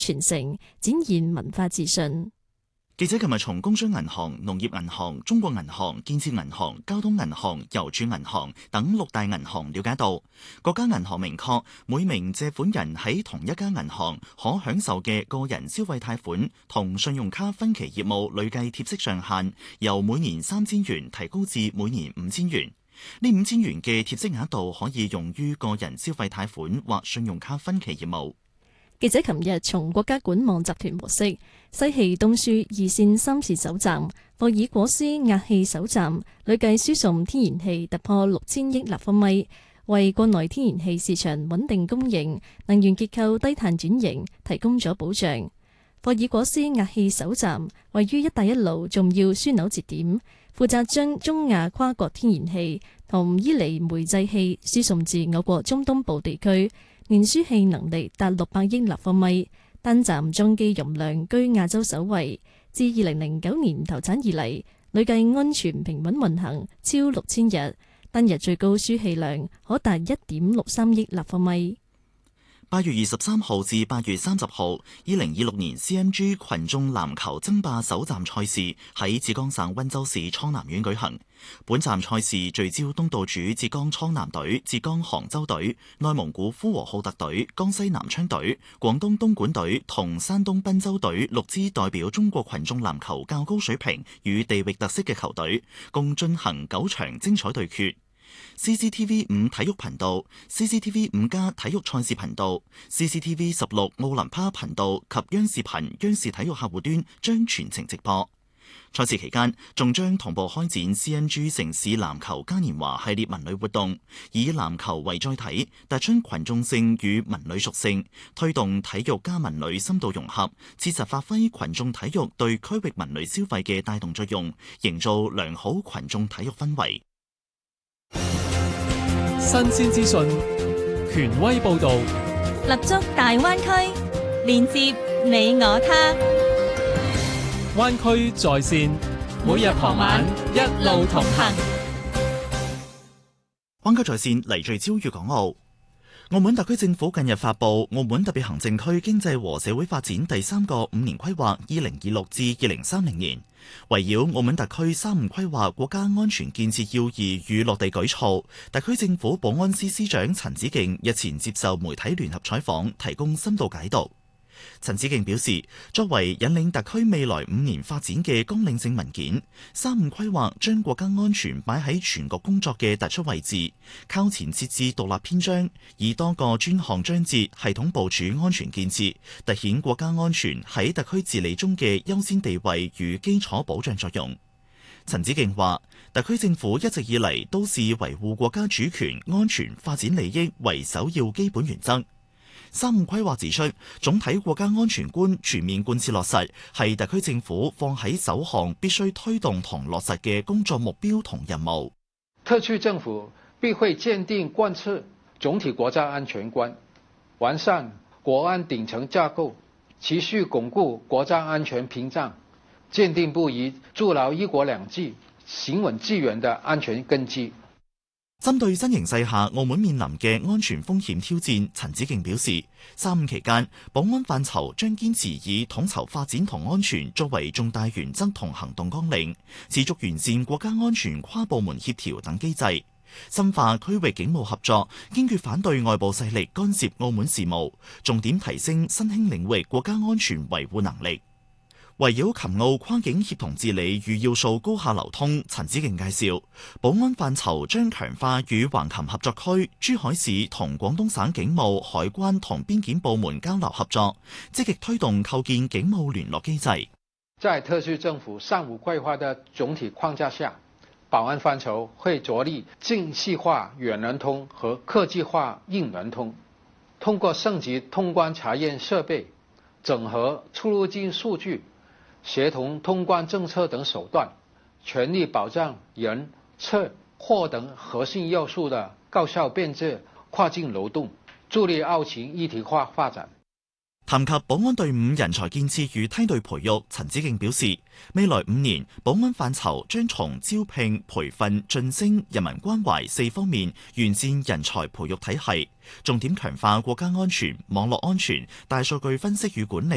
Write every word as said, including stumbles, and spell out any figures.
傳承，展現文化自信。 記者琴日從工商銀行、農業銀行、中國銀行、建設銀行、交通銀行、郵儲銀行等六大銀行了解到，各家銀行明確每名借款人喺同一家銀行可享受嘅個人消費貸款同信用卡分期業務累計貼息上限由每年三千元提高至每年五千元。呢五千元嘅貼息額度可以用於個人消費貸款或信用卡分期業務。 記者琴日從國家管網集團獲悉，西氣東輸二線三次首站霍爾果斯壓氣首站累計輸送天然氣突破六千億立方米，為國內天然氣市場穩定供應、能源結構低碳轉型提供咗保障。霍爾果斯壓氣首站位於一帶一路重要樞紐節點，負責將中亞跨國天然氣同伊犁煤製氣輸送至我國中東部地區。年輸氣能力達六百億立方米，單站裝機容量居亞洲首位。自二零零九年投產以嚟，累計安全平穩運行超六千日，單日最高輸氣量可達一點六三億立方米。 八月二十三號至八月三十號，二零二六年 C M G 群眾籃球爭霸首站賽事喺浙江省溫州市蒼南縣舉行。本站賽事聚焦東道主浙江蒼南隊、浙江杭州隊、內蒙古呼和浩特隊、江西南昌隊、廣東東莞隊同山東濱州隊六支代表中國群眾籃球較高水平與地域特色嘅球隊，共進行九場精彩對決。C C T V 五體育頻道、C C T V 五加體育賽事頻道、C C T V 十六奧林匹頻道及央視頻央視體育客戶端將全程直播。賽事期間，仲將同步開展 C M G 城市籃球嘉年華系列文旅活動，以籃球為載體，突出群眾性與文旅屬性，推動體育加文旅深度融合，切實發揮群眾體育對區域文旅消費嘅帶動作用，營造良好群眾體育氛圍。 新鮮資訊，權威報導， 立足大灣區，連接你我他。 灣區在線，每日傍晚一路同行。 灣區在線嚟聚焦粵港澳。澳門特區政府近日發布《澳門特別行政區經濟和社會發展第三個五年規劃（二零二六至二零三零年）》，圍繞澳門特區三五規劃國家安全建設要義與落地舉措，特區政府保安司司長陳子敬日前接受媒體聯合採訪，提供深度解讀。陳子敬表示，作為引領特區未來五年發展嘅綱領性文件，三五規劃將國家安全擺喺全國工作嘅突出位置，靠前設置獨立篇章，以多個專項章節系統部署安全建設，凸顯國家安全喺特區治理中嘅優先地位與基礎保障作用。陳子敬話，特區政府一直以嚟都視維護國家主權、安全、發展利益為首要基本原則。三五規劃指出，總體國家安全觀全面貫徹落實，係特區政府放喺首項必須推動同落實嘅工作目標同任務。 特區政府必會堅定貫徹總體國家安全觀，完善國安頂層架構，持續鞏固國家安全屏障，堅定不移築牢一國兩制行穩致遠的安全根基。 針對新形勢下澳門面臨嘅安全風險挑戰，陳子敬表示，三五期間保安範疇將堅持以統籌發展同安全作為重大原則同行動綱領，持續完善國家安全跨部門協調等機制，深化區域警務合作，堅決反對外部勢力干涉澳門事務，重點提升新興領域國家安全維護能力。圍繞琴澳跨境協同治理與要素高效流通，陳子敬介紹，保安範疇將強化與橫琴合作區、珠海市同廣東省警務、海關同邊檢部門交流合作，積極推動構建警務聯絡機制。 在特區政府三五規劃的總體框架下，保安範疇會着力精細化遠聯通和科技化硬聯通，通過升級通關查驗設備、整合出入境數據、協同通關政策等手段，全力保障人、車、貨等核心要素的高效便捷跨境流動，助力澳情一體化發展。 談及保安隊伍人才建設與梯隊培育，陳子敬表示，未來五年保安範疇將從招聘、培訓、晉升、人民關懷四方面完善人才培育體系，重點強化國家安全、網絡安全、大數據分析與管理。